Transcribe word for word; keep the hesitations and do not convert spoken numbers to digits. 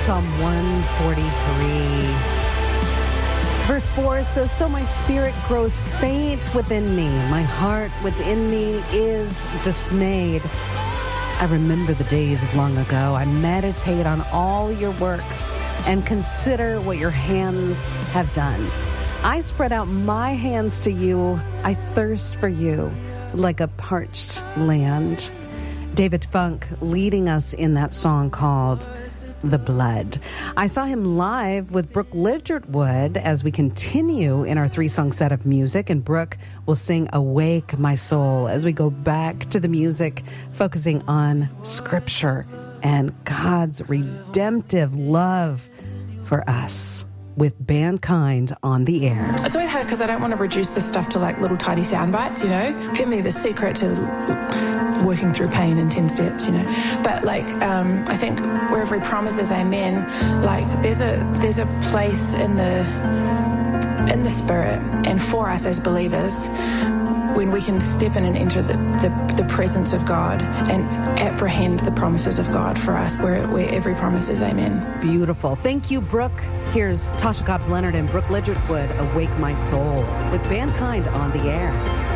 Psalm one forty-three. Verse four says, so my spirit grows faint within me. My heart within me is dismayed. I remember the days of long ago. I meditate on all your works and consider what your hands have done. I spread out my hands to you. I thirst for you like a parched land. David Funk leading us in that song called The Blood. I saw him live with Brooke Ligertwood as we continue in our three-song set of music, and Brooke will sing Awake My Soul as we go back to the music, focusing on Scripture and God's redemptive love for us with Bandkind on the air. It's always hard because I don't want to reduce this stuff to like little tidy sound bites, you know? Give me the secret to working through pain in ten steps, you know? But like, um, I think where every promise is amen, like there's a there's a place in the in the spirit and for us as believers when we can step in and enter the, the, the presence of God and apprehend the promises of God for us, where, where every promise is amen. Beautiful. Thank you, Brooke. Here's Tasha Cobbs-Leonard and Brooke Ligertwood, Awake My Soul, with Bandkind on the air.